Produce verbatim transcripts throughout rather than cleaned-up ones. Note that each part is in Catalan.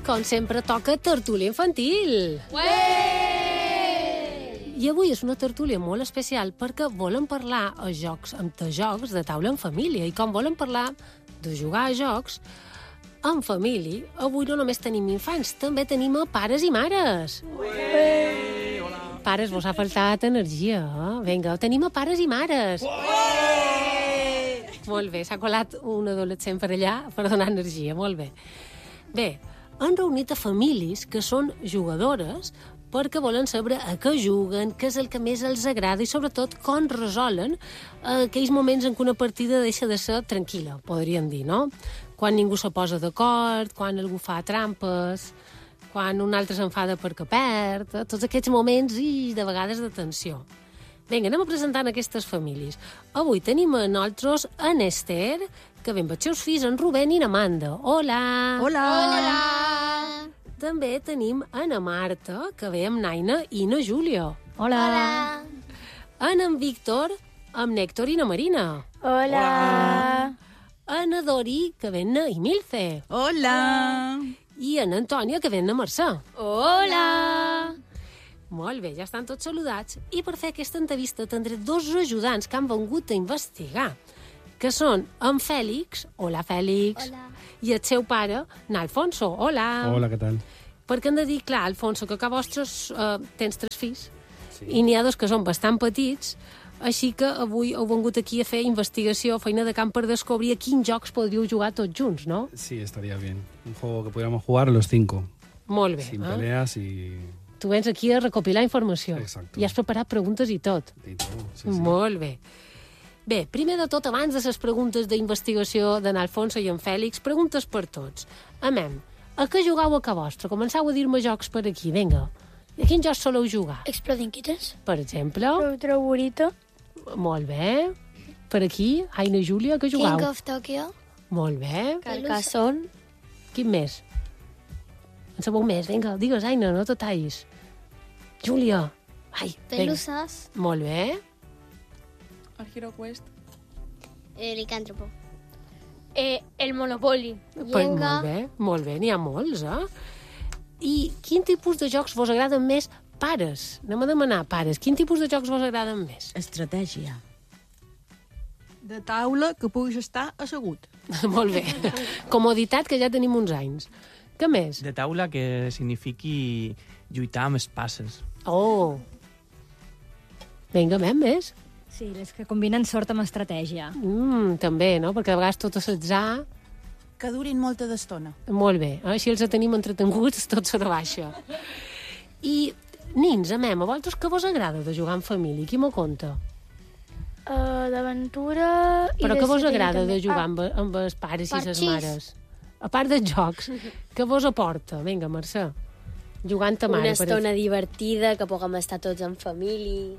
com sempre, toca tertúlia infantil. Ué! I avui és una tertúlia molt especial perquè volen parlar a jocs, de jocs de taula en família. I com volen parlar de jugar a jocs en família, avui no només tenim infants, també tenim a pares i mares. Ué! Hola! Pares, vos ha faltat energia, eh? Vinga, tenim a pares i mares. Ué! Molt bé, s'ha colat un adolescent per allà per donar energia, molt bé. Bé, han reunit a famílies que són jugadores perquè volen saber a què juguen, què és el que més els agrada i, sobretot, com resolen aquells moments en què una partida deixa de ser tranquil·la, podríem dir, no? Quan ningú se posa d'acord, quan algú fa trampes, quan un altre s'enfada perquè perd, eh? Tots aquests moments i, de vegades, de tensió. Vinga, anem a presentar aquestes famílies. Avui tenim a nosaltres en Esther, que ve amb els seus fills, en Rubén i en Amanda. Hola! Hola! Hola! També tenim en Marta, que ve amb Naina i na Júlia. Hola! Hola! En en Víctor, amb Nèctor i na Marina. Hola! En Dori, que ve na Imilce. Hola! I en Antònia, que ve na Mercè. Hola! Molt bé, ja estan tots saludats. I per fer aquesta entrevista tindré dos ajudants que han vengut a investigar, que són en Fèlix, hola Fèlix, Hola. i el seu pare, n'Alfonso, hola. Hola, què tal? Perquè hem de dir, clar, Alfonso, que a casa vostres eh, tens tres fills, Sí. i n'hi ha dos que són bastant petits, així que avui heu vengut aquí a fer investigació, feina de camp per descobrir a quins jocs podríeu jugar tots junts, no? Sí, estaría bien. Un juego que pudiéramos jugar los cinco. Molt bé. Sin eh? peleas y... Tu vens aquí a recopilar informació. Exacto. I has preparat preguntes i tot. y todo. Sí, sí. Molt bé. Bé, primer de tot, abans de les preguntes d'investigació d'en Alfonso i en Fèlix, preguntes per tots. Amem, a què jugueu a casa vostra? Començau a dir-me jocs per aquí, vinga. A quins jocs soleu jugar? Exploding Kittens. Per exemple? Otro burrito. Molt bé. Per aquí, Aina i Júlia, que jugueu? King of Tokyo. Molt bé. Carcassonne. Quin més? En sabeu més? Vinga, digues, Aina, no te tallis. Júlia. Ai, vinga. Pelusas. Molt bé. El Hero Quest. El licántropo. Eh, el Monopoly. Pues molt bé, molt bé, n'hi ha molts, eh? I quin tipus de jocs vos agraden més? Pares, anem a demanar, pares, quin tipus de jocs vos agraden més? Estratègia. De taula que puguis estar assegut. Molt bé. Comoditat, que ja tenim uns anys. Què més? De taula que signifiqui lluitar amb espases. Oh. Vinga, més, més. Sí, les que combinen sort amb estratègia. Mm, també, no? Perquè de vegades tot a l'atzar... Que durin molta d'estona. Molt bé, eh? Així els tenim entretenguts, tot serà baixa. I, nins, amem, a vosaltres què vos agrada de jugar en família? Qui m'ho conta? Uh, D'aventura... i Però de què vos setell agrada també. de jugar Ah, amb, amb els pares i les Parxís. mares? A part dels jocs, què vos aporta? Vinga, Mercè. Jugant a mare. Una per estona exemple. divertida, que puguem estar tots en família.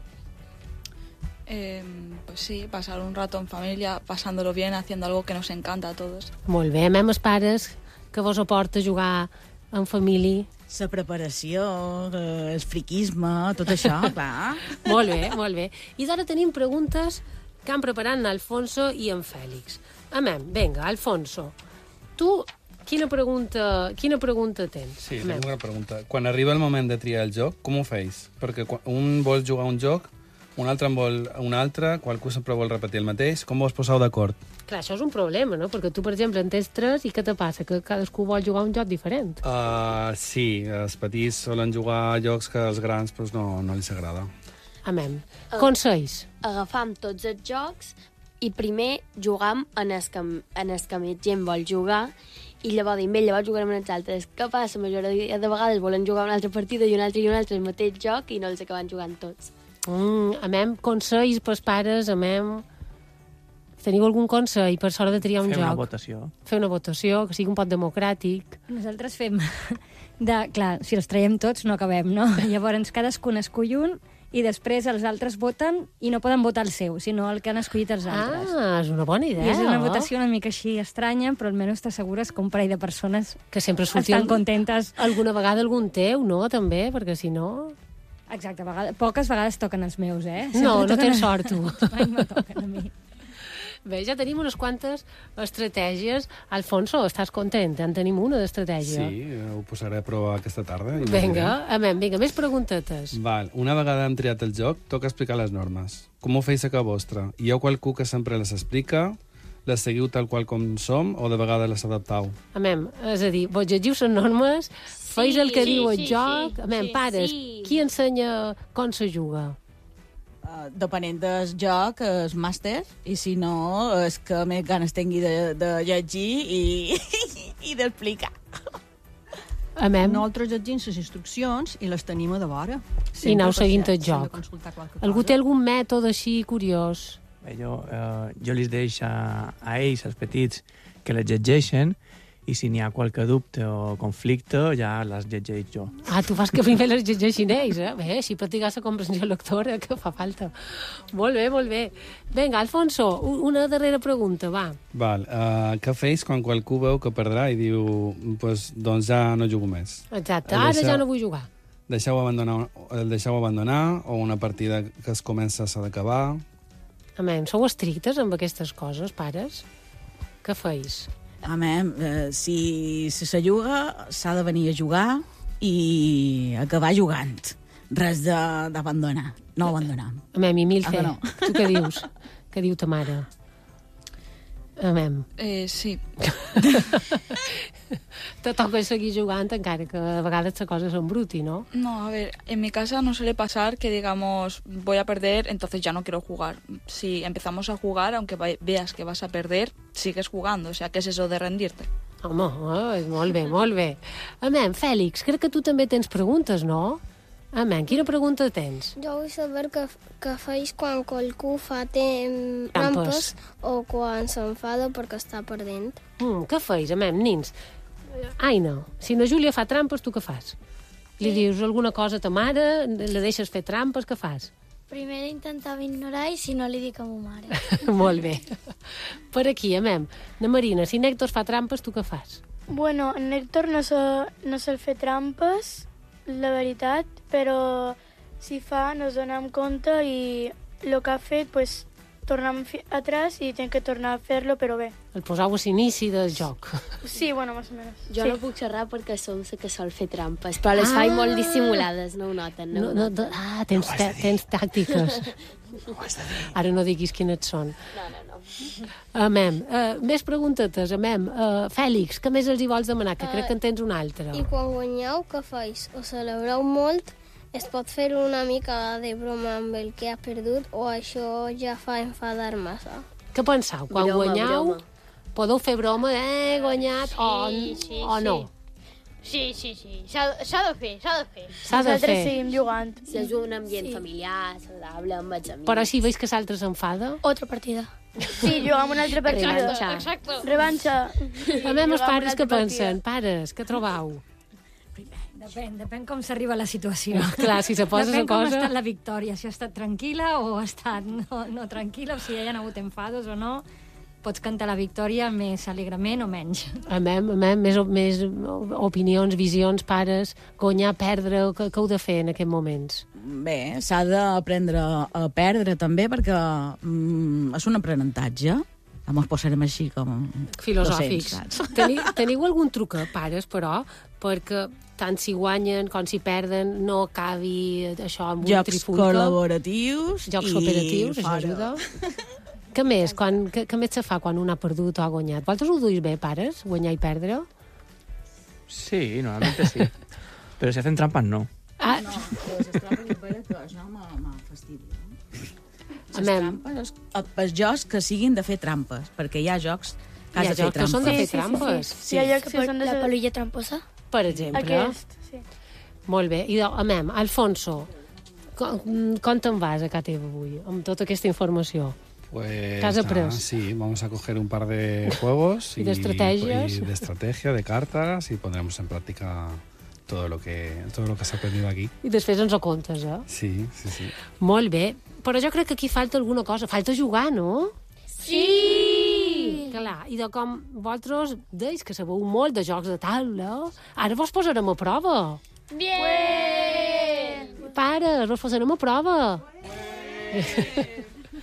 Eh, pues sí, pasar un rato en familia, pasándolo bien, haciendo algo que nos encanta a todos. Molt bé, amem els pares, que vos aporta jugar en família? La preparació, eh, el friquisme, tot això, clar. Molt bé, molt bé. I d'ara tenim preguntes que han preparat en Alfonso i en Fèlix. Amem, vinga, Alfonso, tu quina pregunta, quina pregunta tens? Sí, Amem. tengo una pregunta. Quan arriba el moment de triar el joc, com ho feis? Perquè quan un vol jugar un joc, un altre en vol un altre, qualcú sempre vol repetir el mateix. Com vos poseu d'acord? Clar, això és un problema, no? Perquè tu, per exemple, en tens tres i què te passa? Que cadascú vol jugar un joc diferent. Uh, sí, els petits solen jugar a jocs que els grans pues, no, no els agrada. Amem. Consells. Agafam tots els jocs i primer jugam en el que, en el que més gent vol jugar i llavors diem, bé, llavors jugarem en els altres. Què passa? La majoria de vegades volen jugar una altra partida i una altra i una altra el mateix joc i no els acaben jugant tots. Mm, amem consells pels pares, amem... Teniu algun consell per l'hora de triar un Fer joc? una votació. Fer una votació, que sigui un poc democràtic. Nosaltres fem... De, clar, si els traiem tots no acabem, no? Llavors cadascun escull un i després els altres voten i no poden votar el seu, sinó el que han escollit els altres. Ah, és una bona idea. I és una oh? votació una mica així estranya, però almenys t'assegures que un parell de persones Que sempre surti estan el- contentes. alguna vegada algun teu, no? També, perquè si no... Exacte, a vegades, poques vegades toquen els meus, eh? No, no Sempre toquen tens a- sort, tu. Mai me toquen a mi. Bé, ja tenim unes quantes estratègies. Alfonso, estàs content? En tenim una d'estratègia. Sí, ho posaré a prova aquesta tarda. i ho Vinga, veurem. amem, vinga, més preguntetes. Val. Una vegada hem triat el joc, toca explicar les normes. Com ho feis a casa vostra? Hi ha qualcú que sempre les explica? Les seguiu tal qual com som o de vegades les adaptau? Amem, és a dir, vos llegiu les normes, feis el que sí, diu el sí, joc... sí, Amem, sí, pares, sí. qui ensenya com se juga? Uh, depenent del joc, és màster, i si no, és que més ganes tingui de, de llegir i, i d'explicar. Amem, Nosaltres llegim les instruccions i les tenim a de vora. i aneu per seguint si el hem de joc. consultar qualque Algú cosa. té algun mètode així curiós? Bé, jo, eh, jo els deixo a, a ells, als petits, que les llegeixen i si n'hi ha qualque dubte o conflicte ja les llegeix jo. Ah, tu fas que primer les llegeixin ells, eh? Bé, així practicar la comprensió lectora, que fa falta. Molt bé, molt bé. Vinga, Alfonso, u- una darrera pregunta, va. Val. Uh, què feis quan qualcú veu que perdrà i diu pues, doncs ja no jugo més? Exacte, El ara deixa- ja no vull jugar. Deixeu abandonar, el deixeu abandonar o una partida que es comença s'ha d'acabar? Amem, sou estrictes amb aquestes coses, pares? Què feis? Home, eh, si, si se juga, s'ha de venir a jugar i acabar jugant. Res de- d'abandonar, no abandonar. Amem, i mil Ah, fe. que no. Tu què dius? Què diu ta mare? Amem. Eh, sí, Te toca seguir jugant, encara que a vegades les coses són bruti, no? no, a ver, en mi casa no suele pasar que digamos voy a perder, entonces ya no quiero jugar. Si empezamos a jugar, aunque va- veas que vas a perder, sigues jugando. O sea, ¿qué es eso de rendirte? Home, eh, molt bé, molt bé. Amem, Fèlix, crec que tu també tens preguntes, no? Amem, quina pregunta tens? Jo vull saber què, què feis quan qualcú fa tem- Trampes. trampes o quan s'enfada perquè està perdent. Mm, què feis, amem, nins? Aina, si na Júlia fa trampes, tu què fas? Li dius alguna cosa a ta mare, la deixes fer trampes, què fas? Primer intentava ignorar i si no li dic a ma mare. Molt bé. Per aquí, amem. Na Marina, si Nèctor fa trampes, tu què fas? Bueno, en Héctor no sé, no sé fer trampes, la veritat, però si fa nos donem compte i el que ha fet, pues, tornem fi- atrás i tenc que tornar a fer-lo, però bé. El posau a l'inici del joc. Sí, bueno, més o menys. Jo sí. no puc xerrar perquè sou la que sol fer trampes, però les Ah! faig molt dissimulades, no ho noten. No, No, ho no, noten. no, ah, tens, no tens tàctiques. Ara no diguis quines són. No, no, no. Amem, uh, més preguntetes, amem. Uh, Fèlix, què més els hi vols demanar? Que crec que en tens una altra. I quan guanyeu, què feis? Ho celebreu molt? Es pot fer una mica de broma amb el que ha perdut o això ja fa enfadar massa? Què penseu? Quan Broma, guanyeu, broma. podeu fer broma, eh, he guanyat, Sí, o, sí, o no? Sí, sí, sí. S'ha s'ha de fer, s'ha de fer. S'ha de fer. seguim jugant. Si és un ambient sí. familiar, saludable, amb els amics. Però si veus que l'altre s'enfada, Otra partida. Sí, jugar una altra partida. Revanxa. Exacte. Revanxa. amem els Jugar pares una que altra pensen, pares, què trobau? Depèn, depèn com s'arriba a la situació. Clar, si se posa depèn la com cosa- ha estat la victòria, si ha estat tranquil·la o ha estat no, no tranquil·la, o si hi ha hagut enfados o no. Pots cantar la victòria més alegrement o menys. Amem, amem, més, o- més opinions, visions, pares, guanyar, perdre, què, què heu de fer en aquests moments? Bé, s'ha d'aprendre a perdre també perquè mm, és un aprenentatge. Ens posarem així com... Filosòfics. docents, saps? Teniu, teniu algun truc, pares, però, perquè tant si guanyen com si perden no acabi això amb un Jocs trifulca? col·laboratius Jocs i cooperatius, això fora. ajuda. Què més? Quan, què, què més se fa quan un ha perdut o ha guanyat? Vosaltres ho duis bé, pares? Guanyar i perdre? Sí, normalmente sí. Pero si hacen trampas, no. Ah, No, però les trampes és vera que això me fastidia. Les Amem. trampes, els jocs que siguin de fer trampes, perquè hi ha jocs que has Hi ha de fer jocs que trampes. són de fer Sí, sí, sí, trampes. sí. Sí, hi ha jocs que són de La ser- palulla tramposa? Per exemple. Aquest, sí. Molt bé. I, amem, Alfonso, com, com te'n vas a casa teva avui, amb tota aquesta informació? Pues ¿Qué has nada, aprendido? sí, vamos a coger un par de juegos Y de estrategias. y de estrategia, de cartas, y pondremos en práctica todo lo que todo lo que has aprendido aquí. I després ens ho contes, eh? Sí, sí, sí. Molt bé. Però jo crec que aquí falta alguna cosa. Falta jugar, no? Sí! Clar, i de com vosaltres deis que sabeu molt de jocs de taula, ara vos posarem a prova. Bien! Pares, vos posarem a prova.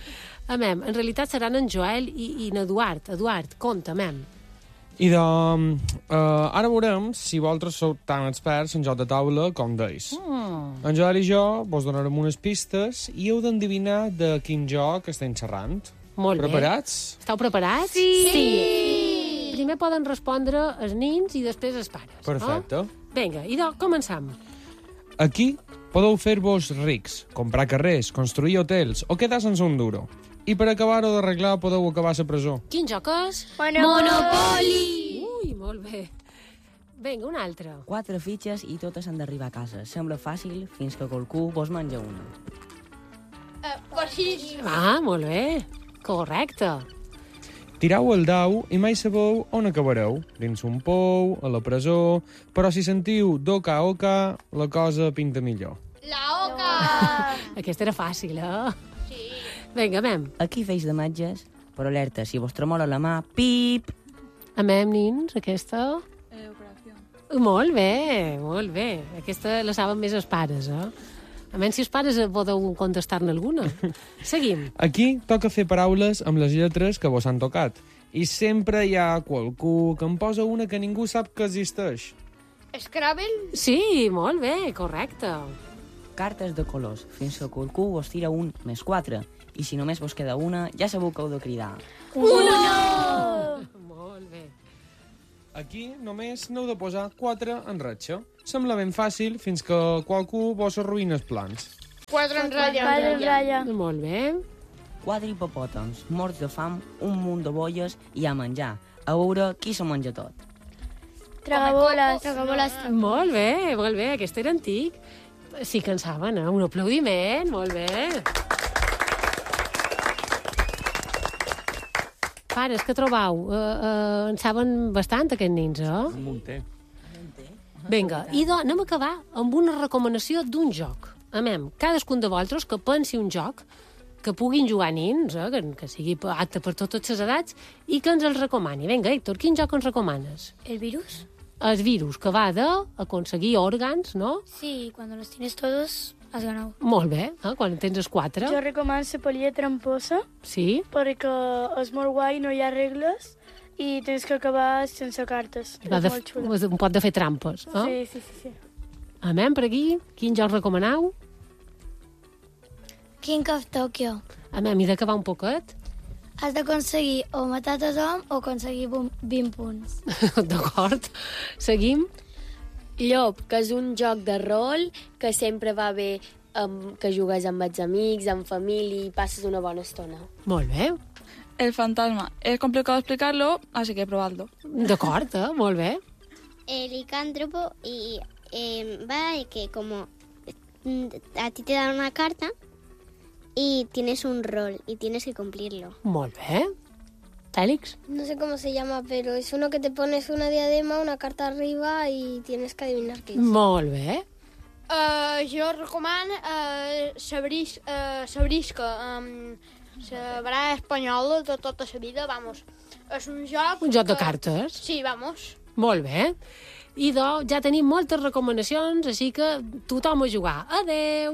Amem, en realitat seran en Joel i, i en Eduard. Eduard, conta, amem. I de... Uh, ara veurem si vosaltres sou tan experts en joc de taula com d'ells. Mm. En Joel i jo vos donarem unes pistes i heu d'endevinar de quin joc estem xerrant. Molt bé. Preparats? Esteu preparats? Sí. sí! Primer poden respondre els nins i després els pares. Perfecte. No? Vinga, idò, començam. Aquí podeu fer-vos rics, comprar carrers, construir hotels o quedar sense un duro. I per acabar-ho d'arreglar podeu acabar a la presó. Quin joc és? Monopoli! Ui, molt bé. Vinga, un altre. Quatre fitxes i totes han d'arribar a casa. Sembla fàcil fins que qualcú vos menja una. Uh, Coixís. Ah, molt bé. Correcte. Tirau el dau i mai sabeu on acabareu. Dins un pou, a la presó... Però si sentiu d'oca a oca, la cosa pinta millor. La oca! Aquesta era fàcil, eh? Sí. Vinga, amem. Aquí feix de metges, però alerta, si vos tremola la mà, pip! Amem, nins, aquesta... Eh, operació. Molt bé, molt bé. Aquesta la saben més els pares, eh? A menys si els pares podeu contestar-ne alguna. Seguim. Aquí toca fer paraules amb les lletres que vos han tocat. I sempre hi ha qualcú que en posa una que ningú sap que existeix. Scrabble? Sí, molt bé, correcte. Cartes de colors, fins que qualcú vos tira un més quatre. I si només vos queda una, ja sabeu que heu de cridar. Uno! Molt bé. Aquí només n'heu de posar quatre en ratxa. Sembla ben fàcil fins que qualcú vos arruïna els plans. Quatre en ratlla. Quatre en ratlla. Molt bé. Quatre hipopòtams, morts de fam, un munt de bolles i a menjar. A veure qui s'ho menja tot. Tragaboles. Tragaboles. Molt bé, molt bé. Aquest era antic. Sí que en saben, eh? Un aplaudiment. Molt bé. Pares, què trobau? Uh, uh, en saben bastant, aquests nins, eh? Un munter. Vinga, idò, anem a acabar amb una recomanació d'un joc. Amem, cadascun de vosaltres que pensi un joc que puguin jugar nins, eh? que, que sigui apte per totes les edats, i que ens el recomani. Vinga, Héctor, quin joc ens recomanes? ¿El virus? El virus, que va d'aconseguir òrgans, no? Sí, cuando los tienes todos, has ganado. Molt bé, eh? Quan en tens els quatre. Jo recomano la polia tramposa Sí? perquè és molt guai, no hi ha regles i tens que acabar sense cartes. Va És de, molt xulo. un pot de fer trampes, eh? Sí, sí, sí, sí. Amem, per aquí, quin joc recomanau? King of Tokyo. Amem, i d'acabar un poquet? Has de conseguir o matar tothom o aconseguir vint punts. D'acord. Seguim? Llop, que és un joc de rol que sempre va bé um, que jugues amb els amics, amb família i passes una bona estona. Molt bé. El fantasma. Es complicado explicarlo, así que probadlo. D'acord, eh? Molt bé. El licántropo y eh, va de que como a ti te dan una carta y tienes un rol y tienes que cumplirlo. Molt bé. Félix? No sé cómo se llama, pero es uno que te pones una diadema, una carta arriba y tienes que adivinar qué es. Molt bé. Uh, jo recomano uh, Sabris, uh, Sabrisca, um, la baralla espanyola de tota la vida, vamos. És un joc... Un joc de que... cartes? Sí, vamos. Molt bé. I, doncs, ja tenim moltes recomanacions, així que tothom a jugar. Adeu!